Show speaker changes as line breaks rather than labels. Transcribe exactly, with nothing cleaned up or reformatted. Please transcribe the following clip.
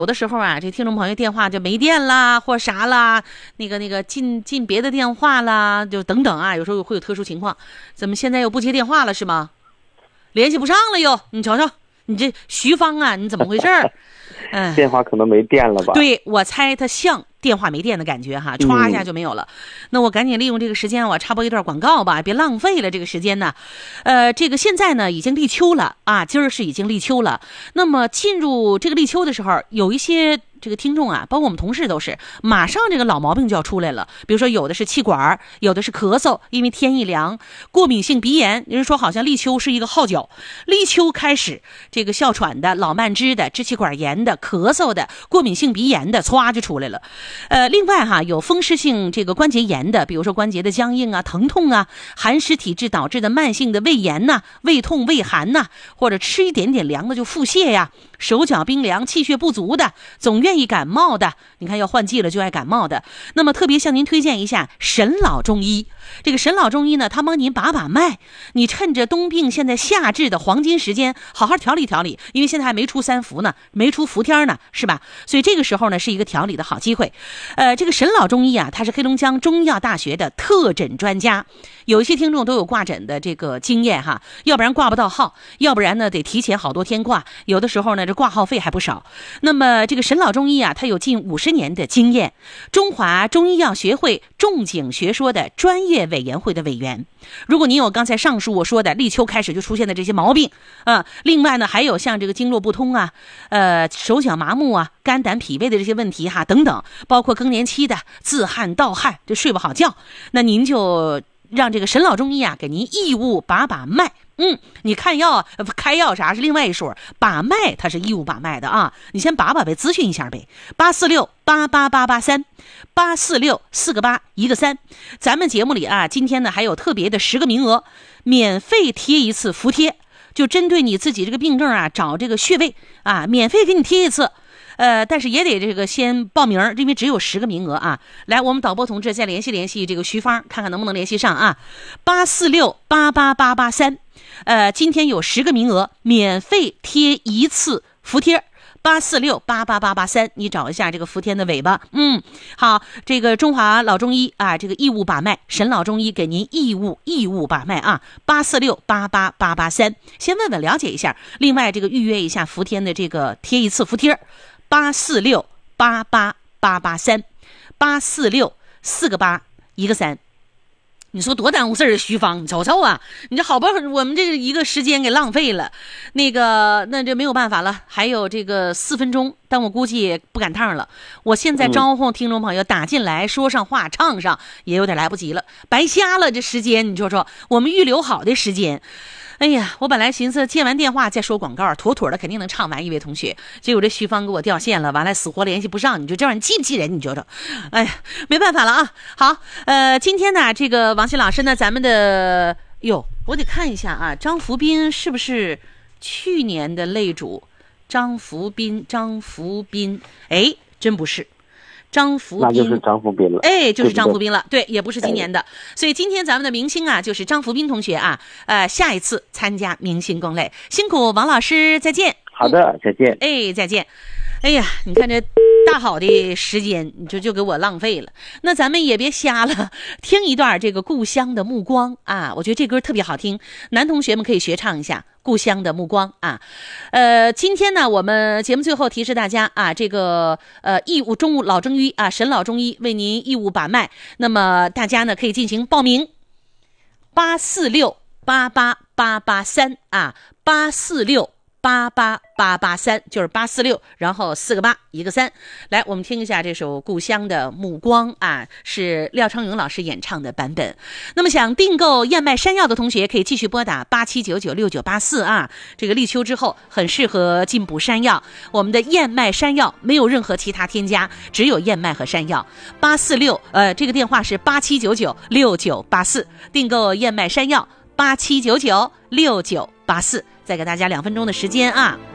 有的时候啊，这听众朋友电话就没电啦，或啥啦，那个那个进进别的电话啦，就等等啊，有时候会有特殊情况。怎么现在又不接电话了是吗？联系不上了又，你瞅瞅，你这徐芳啊，你怎么回事？
嗯，电话可能没电了吧？
对，我猜它像电话没电的感觉哈，歘一下就没有了。嗯、那我赶紧利用这个时间，我插播一段广告吧，别浪费了这个时间呢。呃，这个现在呢已经立秋了啊，今儿是已经立秋了。那么进入这个立秋的时候，有一些这个听众啊，包括我们同事都是，马上这个老毛病就要出来了。比如说有的是气管，有的是咳嗽，因为天一凉，过敏性鼻炎。人说好像立秋是一个号角，立秋开始，这个哮喘的、老慢支的、支气管炎的、咳嗽的、过敏性鼻炎的，歘就出来了。呃，另外哈，有风湿性这个关节炎的，比如说关节的僵硬啊、疼痛啊，寒湿体质导致的慢性的胃炎呐、啊、胃痛、胃寒呐、啊，或者吃一点点凉的就腹泻呀、啊，手脚冰凉、气血不足的，总愿意感冒的，你看要换季了就爱感冒的。那么特别向您推荐一下沈老中医。这个沈老中医呢，他帮您把把脉，你趁着冬病现在夏治的黄金时间，好好调理调理，因为现在还没出三伏呢，没出伏天呢，是吧？所以这个时候呢，是一个调理的好机会。呃，这个沈老中医啊，他是黑龙江中医药大学的特诊专家，有一些听众都有挂诊的这个经验哈，要不然挂不到号，要不然呢得提前好多天挂，有的时候呢这挂号费还不少。那么这个沈老中医啊，他有近五十年的经验，中华中医药学会仲景学说的专业委员会的委员。如果您有刚才上述我说的立秋开始就出现的这些毛病啊、呃，另外呢还有像这个经络不通啊，呃手脚麻木啊，肝胆脾胃的这些问题哈等等，包括更年期的自汗盗汗，就睡不好觉，那您就让这个沈老中医啊给您义务把把脉。嗯，你看药开药啥是另外一说，把脉它是义务把脉的啊，你先把把呗，咨询一下呗。八四六八八八八三，八四六四个八一个三。咱们节目里啊，今天呢还有特别的十个名额，免费贴一次服贴，就针对你自己这个病症啊，找这个穴位啊，免费给你贴一次。呃，但是也得这个先报名，因为只有十个名额啊。来，我们导播同志再联系联系这个徐芳，看看能不能联系上啊。八四六八八八八三，呃，今天有十个名额，免费贴一次服贴。八四六八八八八三，你找一下这个伏天的尾巴。嗯，好，这个中华老中医啊，这个义务把脉，沈老中医给您义务义务把脉啊。八四六八八八八三，先问问了解一下。另外，这个预约一下伏天的这个贴一次服贴。八四六八八八八三，八四六四个八一个三。你说多耽误事儿，徐芳，你瞅瞅啊，你这好不容易我们这个一个时间给浪费了，那个那就没有办法了，还有这个四分钟，但我估计也不赶趟了。我现在招呼听众朋友打进来，说上话唱上也有点来不及了，白瞎了这时间，你说说我们预留好的时间。哎呀，我本来寻思接完电话再说广告，妥妥的肯定能唱完一位同学，结果这徐芳给我掉线了，完了死活联系不上，你就这样，你气不气人？你觉着？哎呀，没办法了啊。好，呃，今天呢，这个王鑫老师呢，咱们的哟，我得看一下啊，张福斌是不是去年的擂主？张福斌，张福斌，哎，真不是。张福斌，
那就是张福斌了，
哎，就是张福斌了， 对, 对, 对，也不是今年的，所以今天咱们的明星啊，就是张福斌同学啊，呃，下一次参加明星公擂，辛苦王老师，再见。
好的，再见。
哎，再见。哎呀，你看这大好的时间，你就就给我浪费了。那咱们也别瞎了，听一段这个《故乡的目光》啊，我觉得这歌特别好听，男同学们可以学唱一下。故乡的目光啊，呃，今天呢，我们节目最后提示大家啊，这个呃义务中午老中医啊，沈老中医为您义务把脉，那么大家呢可以进行报名，八四六八八八八三啊，八四六八八八八三，就是八四六，然后四个八一个三。来，我们听一下这首《故乡的目光》啊，是廖昌永老师演唱的版本。那么想订购燕麦山药的同学，可以继续拨打八七九九六九八四啊。这个立秋之后，很适合进补山药。我们的燕麦山药没有任何其他添加，只有燕麦和山药。八四六，呃，这个电话是八七九九六九八四，订购燕麦山药八七九九六九八四。再给大家两分钟的时间啊。